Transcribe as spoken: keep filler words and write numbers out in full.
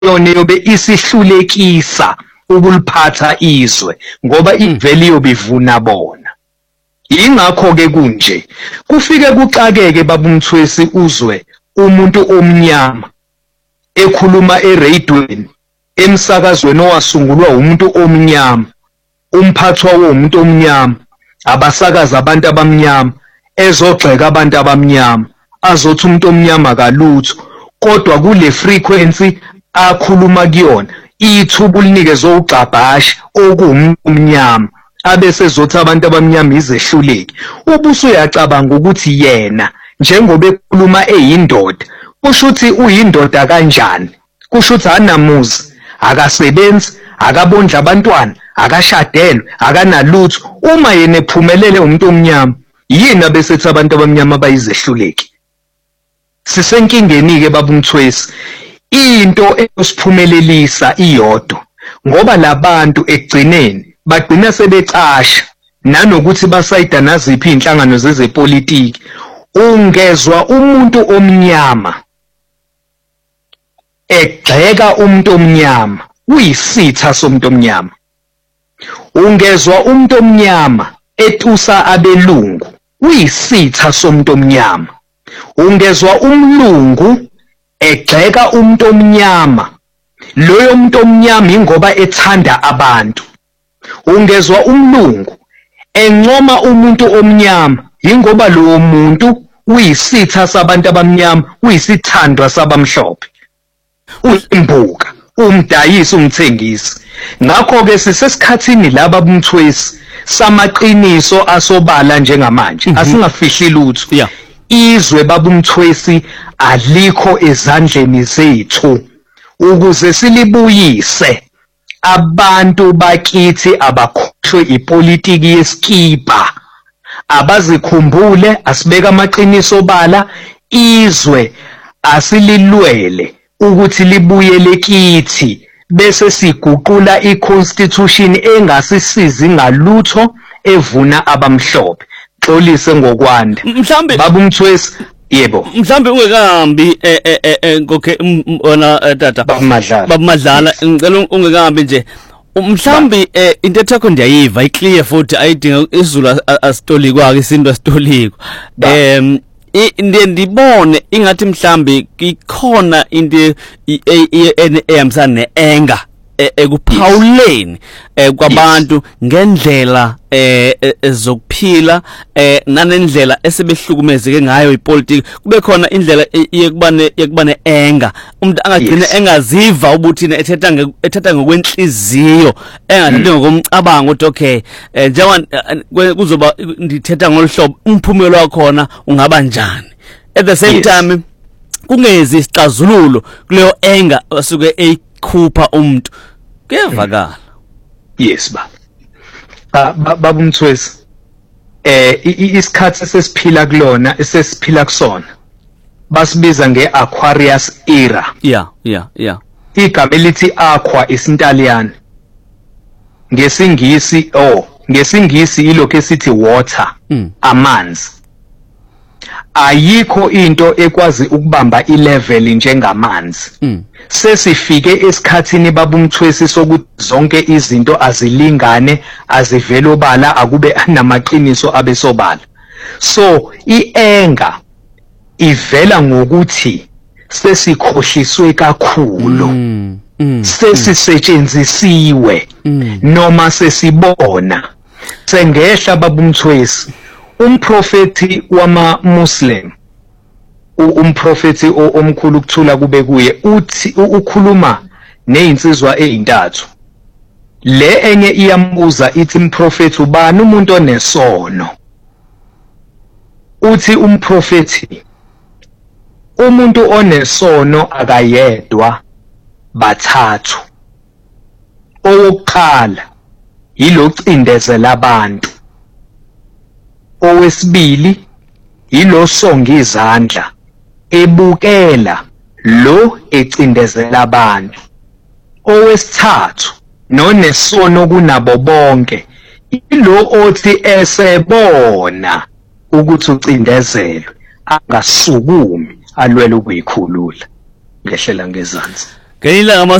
yona yobe isihlulekisa ukuliphatha izwe ngoba ivele yobivuna bona. Ingakho ke kunje kufike kuxakeke babumthwesi uzwe umuntu omnyama ekhuluma eradioweni emsakazweni owasungulwa umuntu omnyama umphathwa womuntu omnyama abasakaza abantu abamnyama ezogxeka abantu abamnyama azothi umuntu omnyama kalutho kodwa kule frequency akhuluma kuyona ithuba ulinikezwe uGcabhashi okuumuntu omnyama abese zothi abantu abamnyama izehluleki ubuso uyacabanga ukuthi yena njengoba ekhuluma eyindoda kusho ukuthi uyindoda kanjani kusho ukuthi anamuzi akasebenzi akabondla abantwana akashadelwe akanalutho uma yena ephumelele umuntu omnyama yini abesethi abantu abamnyama bayizehluleki sisenkingeni ke babumthwesi into esiphumelelisa iyodwa ngoba labantu ekugcineni bagcina sebecasha nanokuthi basayida naziphi inhlangano zezepolitiki ungezwa umuntu omnyama egxeka umuntu omnyama uyisitha somuntu omnyama ungezwa umuntu omnyama etusa abelungu uyisitha somuntu omnyama ungezwa umlungu egxeka umuntu omnyama loyo muntu omnyama ingoba ethanda abantu ungezwa umlungu encoma umuntu omnyama ingoba lowo muntu uyisitha sabantu abamnyama uyisithandwa sabamhlophe uyimbuka umdayisi umthengisi ngakho ke sisesikhathini laba bumthwesi samaqiniso asobala njengamanje asingafihli lutho yeah. Izwe babumthwesi alikho ezandleni zethu ukuze silibuyise abantu bakithi abakhohlwe ipolitiki yeskipa abazikhumbule asibeka amaqiniso bala izwe asililwele ukuthi libuyele kithi bese siguqula iconstitution engasisizi ngalutho evuna abamhlophe xolise ngokwanda mhlambe babumthwesi yebo mhlambe ungekahambi eh eh okay wona tata babumadlala babumadlala ngicela ungekahambi nje mhlambe into ethakho ndiyayiva iclear futhi ayidinga isizulu asitoli kwake isinto asitoliko em ndiye ndibone ingathi mhlambe ikhona into eyamsana neanger ekuphawuleni kwabantu ngendlela ezokuphila nanendlela esebehlukumezeke ngayo ipolitiki kube khona indlela yekubane yekubane enga umuntu angagcina engaziva ukuthi ethetha ethetha ngokwenhliziyo engathethe ngokomcabango ukuthi okay njengoba kuzoba ndithetha ngolhlobo umphumelo wakhona ungaba njani at the same time kungezi isixazululo kuleyo enga asuke eyikhupha umuntu kuyavakala. Yes ba babumthwesi eh isikhathi sesiphila kulona esesiphila kusona basibiza ngeAquarius era. Yeah yeah yeah igama elithi aqua isintaliyane ngesingisi oh ngesingisi ilokho esithi water mm. amanzi ayikho into ekwazi ukubamba ilevel njengamanzi mm. sesifike esikhathini babumthwesi sokuthi zonke izinto azilingane azivele obala akube namaqiniso abesobala so ienga ivela ngokuthi sesikhohliswe kakhulu mm. mm. sesisetshenzisiwe mm. noma sesibona sengehla babumthwesi umprofeti wama Muslim umprofeti omkhulu ukuthula kube kuye uthi ukhuluma nezinsizwa ezintathu le enye iyambuza ithi umprofeti ubani umuntu onesono uthi umprofeti umuntu onesono akayedwa bathathu owokuqala yilocindezela abantu owesibili yilo songa izandla ebukela lo ecindezela abantu owesithathu nonesono kunabo bonke yilo othi esebona ukuthi ucindezelwe angasukumi alwele ukuyikhulula ngehlela ngezansi ngelinye ilanga